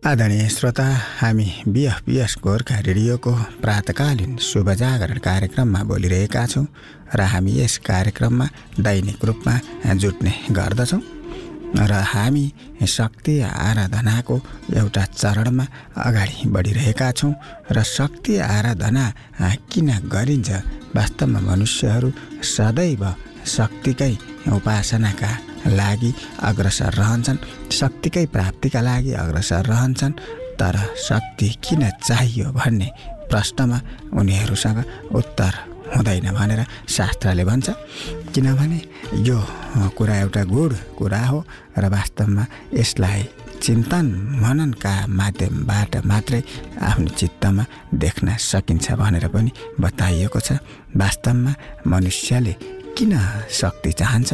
आदरणीय श्रोता, हामी बिएफपिएस गोर्खा रेडियोको प्रातकालीन शुभ जागरण कार्यक्रममा बोलिरहेका छौँ र हामी यस कार्यक्रममा दैनिक रूपमा जुट्ने गर्दछौँ र हामी शक्ति आराधनाको एउटा चरणमा अगाडि बढिरहेका छौँ र शक्ति आराधना किन गरिन्छ? वास्तवमा मनुष्यहरू सदैव शक्तिकै उपासनाका लागि अग्रसर रहन्छन्, शक्तिकै प्राप्तिका लागि अग्रसर रहन्छन्। तर शक्ति किन चाहियो भन्ने प्रश्नमा उनीहरूसँग उत्तर हुँदैन भनेर शास्त्रले भन्छ। किनभने यो कुरा एउटा गूढ कुरा हो र वास्तवमा यसलाई चिन्तन मननका माध्यमबाट मात्रै आफ्नो चित्तमा देख्न सकिन्छ भनेर पनि बताइएको छ। वास्तवमा मनुष्यले किन शक्ति चाहन्छ?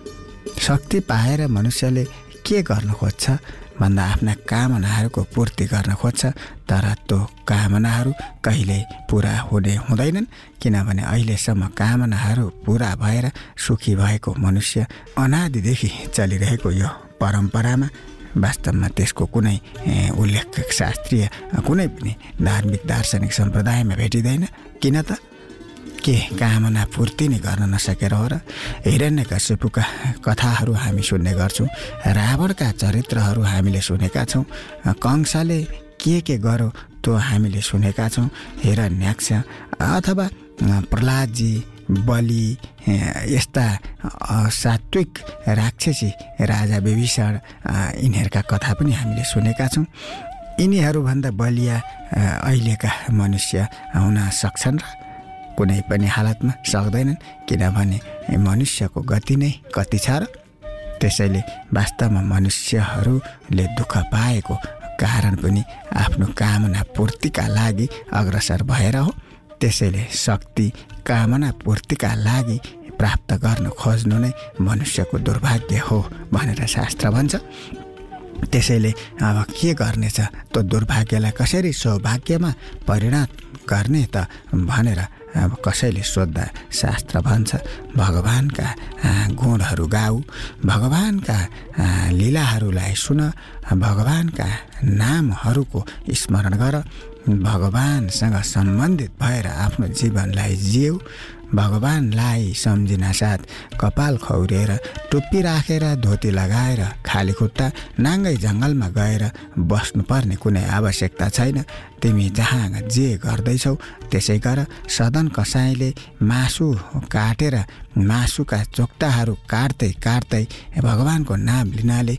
शक्ति पाएर मनुष्यले के गर्न खोज्छ भन्दा आफ्ना कामनाहरूको पूर्ति गर्न खोज्छ। तर त्यो कामनाहरू कहिल्यै पुरा हुँदैनन्, किनभने अहिलेसम्म कामनाहरू पुरा भएर सुखी भएको मनुष्य अनादिदेखि चलिरहेको यो परम्परामा वास्तवमा त्यसको कुनै उल्लेख शास्त्रीय कुनै पनि धार्मिक दार्शनिक सम्प्रदायमा भेटिँदैन। किन त? के कामना पूर्ति नै गर्न नसकेर हो र? हिरण्यकश्यपका कथाहरू हामी सुन्ने गर्छौँ, रावणका चरित्रहरू हामीले सुनेका छौँ, कंसले के गर्यो त्यो हामीले सुनेका छौँ, हिरण्याक्ष अथवा प्रहलादजी, बलि यस्ता सात्विक राक्षसी राजा विभीषण यिनीहरूका कथा पनि हामीले सुनेका छौँ। यिनीहरूभन्दा बलिया अहिलेका मनुष्य हुन सक्छन् र? कुनै पनि हालतमा सक्दैनन्, किनभने मनुष्यको गति नै कति छ र? त्यसैले वास्तवमा मनुष्यहरूले दुःख पाएको कारण पनि आफ्नो कामना पूर्तिका लागि अग्रसर भएर हो। त्यसैले शक्ति कामना पूर्तिका लागि प्राप्त गर्न खोज्नु नै मनुष्यको दुर्भाग्य हो भनेर शास्त्र भन्छ। त्यसैले अब के गर्नेछ? त्यो दुर्भाग्यलाई कसरी सौभाग्यमा परिणत गर्ने त भनेर अब कसैले सोद्धा शास्त्र भन्छ भगवानका गुणहरू गाऊ, भगवानका लीलाहरूलाई सुन, भगवानका नामहरूको स्मरण गर, भगवानसँग सम्बन्धित भएर आफ्नो जीवनलाई जिउ, भगवानलाई सम्झिन साथ कपाल खौरेर टोपी राखेर धोती लगाएर खाली खुट्टा नाङ्गै जङ्गलमा गएर बस्नुपर्ने कुनै आवश्यकता छैन। तिमी जहाँ जे गर्दैछौ त्यसै गर। सदन कसाईले मासु काटेर मासुका चोक्टाहरू काट्दै काट्दै भगवानको नाम लिनाले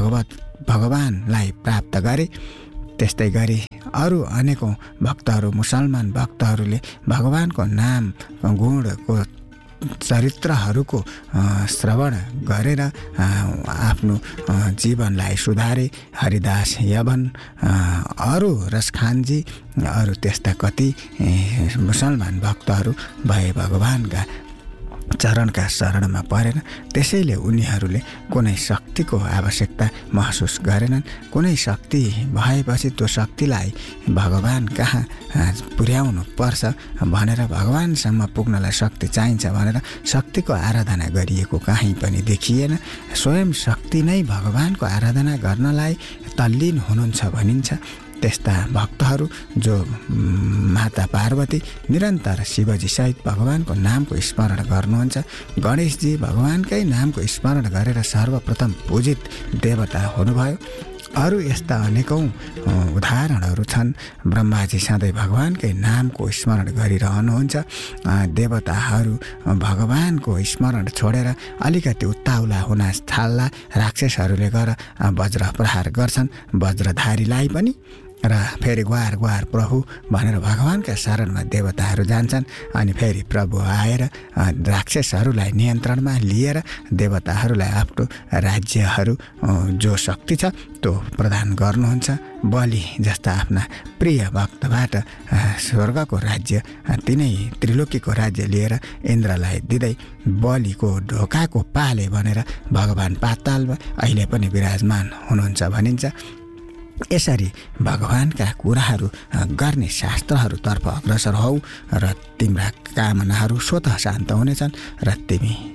भगवानलाई प्राप्त गरे। त्यस्तै गरी अरू अनेकौँ भक्तहरू, मुसलमान भक्तहरूले भगवानको नाम गुणको चरित्रहरूको श्रवण गरेर आफ्नो जीवनलाई सुधारे। हरिदास यवन, अरू रसखानजी, अरू त्यस्ता कति मुसलमान भक्तहरू भए भगवानका चरणका शरणमा परेन। त्यसैले उनीहरूले कुनै शक्तिको आवश्यकता महसुस गरेनन्। कुनै शक्ति भएपछि त्यो शक्तिलाई भगवान कहाँ पुर्याउनु पर्छ भनेर, भगवानसम्म पुग्नलाई शक्ति चाहिन्छ भनेर शक्तिको आराधना गरिएको कहीँ पनि देखिएन। स्वयं शक्ति नै भगवानको आराधना गर्नलाई तल्लीन हुनुहुन्छ भनिन्छ। त्यस्ता भक्तहरू जो माता पार्वती निरन्तर शिवजी सहित भगवानको नामको स्मरण गर्नुहुन्छ, गणेशजी भगवानकै नामको स्मरण गरेर सर्वप्रथम पूजित देवता हुनुभयो। अरू यस्ता अनेकौँ उदाहरणहरू छन्। ब्रह्माजी सधैँ भगवानकै नामको स्मरण गरिरहनुहुन्छ। देवताहरू भगवानको स्मरण छोडेर अलिकति उत्ताउला हुन थाल्दा राक्षसहरूले गएर वज्र प्रहार गर्छन् वज्रधारीलाई पनि, र फेरि ग्वार ग्वार प्रभु भनेर भगवानका शरणमा देवताहरू जान्छन्। अनि फेरि प्रभु आएर राक्षसहरूलाई नियन्त्रणमा लिएर देवताहरूलाई आफ्नो राज्यहरू जो शक्ति छ त्यो प्रदान गर्नुहुन्छ। बलि जस्ता आफ्ना प्रिय भक्तबाट स्वर्गको राज्य, तिनै त्रिलोकीको राज्य लिएर इन्द्रलाई दिँदै बलिको ढोकाको पाले भनेर भगवान पातालमा अहिले पनि विराजमान हुनुहुन्छ भनिन्छ। यसरी भगवानका कुराहरू गर्ने शास्त्रहरूतर्फ अग्रसर हौ र तिम्रा कामनाहरू स्वतः शान्त हुनेछन् र तिमी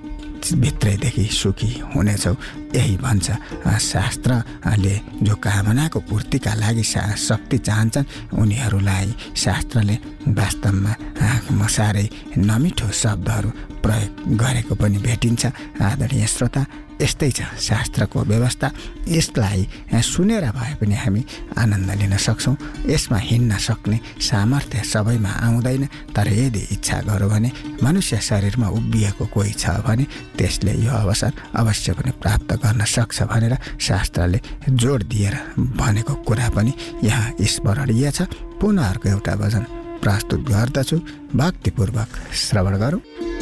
भित्रैदेखि सुखी हुनेछौ, यही भन्छ शास्त्रले। जो कामनाको पूर्तिका लागि शक्ति चाहन्छन् उनीहरूलाई शास्त्रले वास्तवमा साह्रै नमिठो शब्दहरू प्रयोग गरेको पनि भेटिन्छ। आदरणीय श्रोता, यस्तै छ शास्त्रको व्यवस्था। यसलाई सुनेर भए पनि हामी आनन्द लिन सक्छौँ। यसमा हिँड्न सक्ने सामर्थ्य सबैमा आउँदैन, तर यदि इच्छा गऱ्यो भने मनुष्य शरीरमा उभिएको कोही छ भने त्यसले यो अवसर अवश्य पनि प्राप्त गर्न सक्छ भनेर शास्त्रले जोड दिएर भनेको कुरा पनि यहाँ स्मरणीय छ। पुनः अर्को एउटा भजन प्रस्तुत गर्दछु, भक्तिपूर्वक श्रवण गरौँ।